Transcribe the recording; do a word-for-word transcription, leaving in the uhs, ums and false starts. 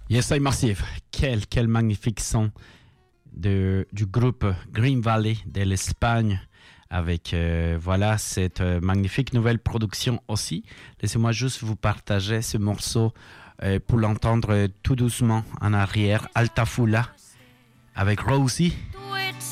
Yes, I Massive. Quel, quel magnifique son de, du groupe Green Valley de l'Espagne avec euh, voilà cette euh, magnifique nouvelle production aussi. Laissez-moi juste vous partager ce morceau euh, pour l'entendre tout doucement en arrière. Altafula avec Rosie.